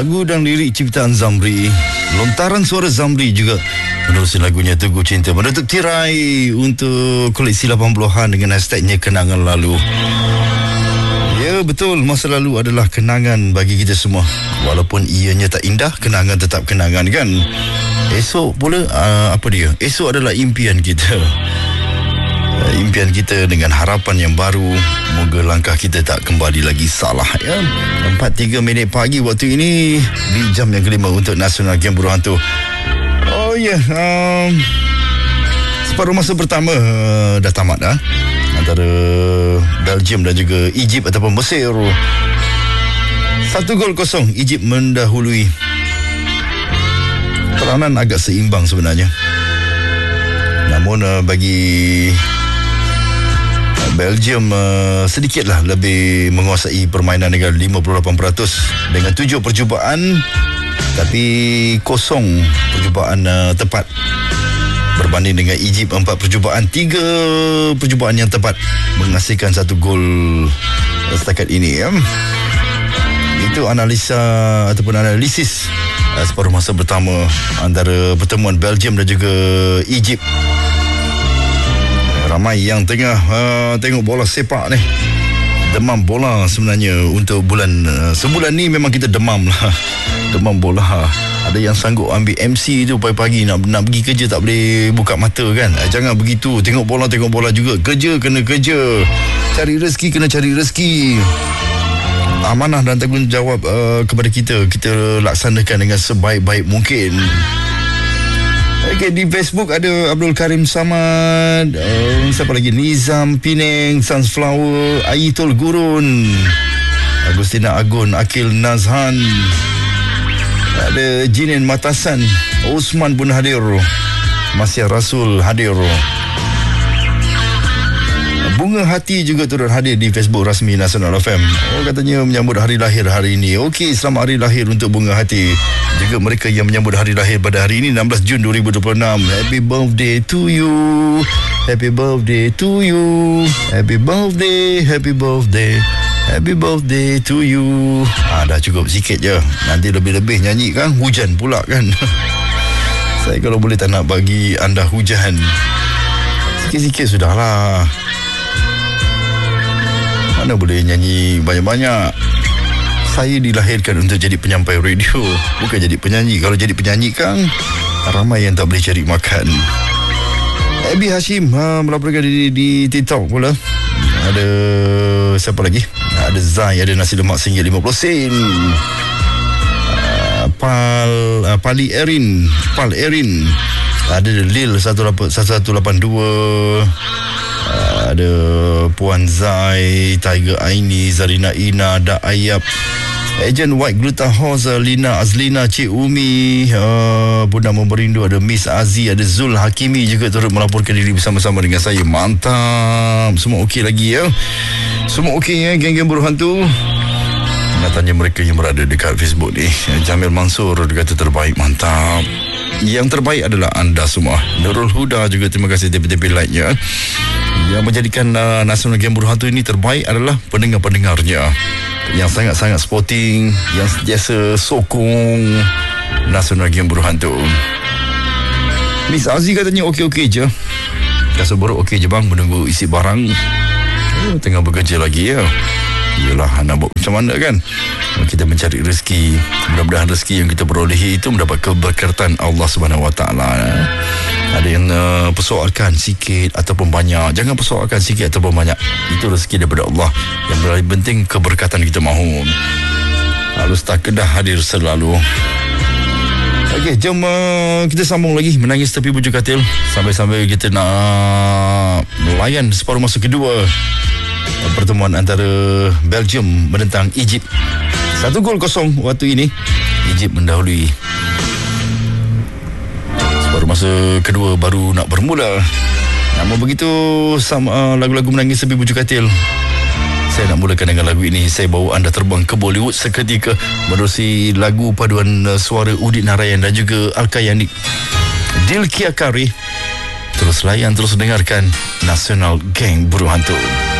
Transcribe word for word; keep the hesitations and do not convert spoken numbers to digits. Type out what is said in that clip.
Lagu dan lirik ciptaan Zamri, lontaran suara Zamri juga menerusi lagunya Teguh Cinta menutup tirai untuk koleksi lapan puluhan dengan hashtagnya Kenangan Lalu. Ya betul, masa lalu adalah kenangan bagi kita semua. Walaupun ianya tak indah, kenangan tetap kenangan kan. Esok pula uh, apa dia? Esok adalah impian kita. Uh, impian kita dengan harapan yang baru. Moga langkah kita tak kembali lagi salah ya. empat tiga minit pagi waktu ini di jam yang kelima untuk Nasional Game Buruh Hantu. Oh ya, yeah, um, separuh masa pertama uh, dah tamat dah antara Belgium dan juga Egypt ataupun Mesir. Satu gol kosong Egypt mendahului. Peranan agak seimbang sebenarnya. Namun uh, bagi Belgium uh, sedikitlah lebih menguasai permainan dengan lima puluh lapan peratus dengan tujuh percubaan, tapi kosong percubaan uh, tepat berbanding dengan Egypt empat percubaan, tiga percubaan yang tepat menghasilkan satu gol setakat ini ya. Itu analisa ataupun analisis uh, separuh masa pertama antara pertemuan Belgium dan juga Egypt. Ramai yang tengah uh, tengok bola sepak ni, demam bola sebenarnya untuk bulan uh, sebulan ni memang kita demam lah. Demam bola. Ada yang sanggup ambil M C tu pagi-pagi nak nak pergi kerja tak boleh buka mata kan. Jangan begitu. Tengok bola tengok bola juga. Kerja kena kerja. Cari rezeki kena cari rezeki. Amanah dan tanggungjawab uh, kepada kita kita laksanakan dengan sebaik-baik mungkin. Okey, di Facebook ada Abdul Karim Samad, uh, siapa lagi? Nizam Pineng, Sunflower, Aitul Gurun, Agustina Agun, Akil Nazhan, ada Jinin Matasan, Osman pun hadir, Masya Rasul hadir. Bunga Hati juga turut hadir di Facebook rasmi Nasional F M. Oh, katanya menyambut hari lahir hari ini. Okey, selamat hari lahir untuk Bunga Hati. Juga mereka yang menyambut hari lahir pada hari ini enam belas Jun dua ribu dua puluh enam. Happy birthday to you. Happy birthday to you. Happy birthday, happy birthday. Happy birthday to you. Ah, dah cukup sikit je. Nanti lebih-lebih nyanyi kan, hujan pula kan. Saya kalau boleh tak nak bagi anda hujan. Sikit-sikit sudahlah. Mana boleh nyanyi banyak-banyak. Saya dilahirkan untuk jadi penyampai radio, bukan jadi penyanyi. Kalau jadi penyanyi kan ramai yang tak boleh cari makan. Abi Hashim ha, melaporkan diri di TikTok pula. Ada siapa lagi? Ada Zai, ada nasi lemak singgit lima puluh sen. uh, Pal uh, Pali Erin, Pal Erin. Ada Lil satu satu lapan dua. Uh, ada Puan Zai, Tiger Aini, Zarina Ina, Da Ayap, Agent White Glutahosa, Lina Azlina, Cik Umi, uh, Bunda Memberindu, ada Miss Aziz, ada Zul Hakimi juga turut melaporkan diri bersama-sama dengan saya. Mantap. Semua okey lagi ya. Semua okey ya, geng-geng buruh hantu. Nak tanya mereka yang berada dekat Facebook ni. Jamil Mansur dia kata terbaik. Mantap. Yang terbaik adalah anda semua. Nurul Huda juga terima kasih tepi-tepi like-nya. Yang menjadikan uh, Nasional Game Buruh Hantu ini terbaik adalah pendengar-pendengarnya yang sangat-sangat sporting, yang sentiasa sokong Nasional Game Buruh Hantu. Miss Aziz katanya okey-okey je. Kasut buruk okey je bang, menunggu isi barang. Oh, tengah bekerja lagi ya. Yalah, nak buat macam mana kan? Kita mencari rezeki. Mudah-mudahan rezeki yang kita perolehi itu mendapat keberkatan Allah Subhanahu Wa Taala. Ada yang uh, persoalkan sikit ataupun banyak. Jangan persoalkan sikit ataupun banyak. Itu rezeki daripada Allah. Yang paling penting keberkatan kita mahu. Halus tak kedah hadir selalu. Okey, jom uh, kita sambung lagi menangis tepi bujur katil sampai-sampai kita nak melayan separuh masa kedua pertemuan antara Belgium menentang Egypt. Satu gol kosong waktu ini Egypt mendahului. Separuh masa kedua baru nak bermula. Namun begitu sama uh, lagu-lagu menangis tepi bujur katil. Saya nak mulakan dengan lagu ini. Saya bawa anda terbang ke Bollywood seketika menerusi lagu paduan uh, suara Udit Narayan dan juga Al-Kayanik, Dil Kia Kari. Terus layan, terus dengarkan Nasional Geng Buruh Hantu.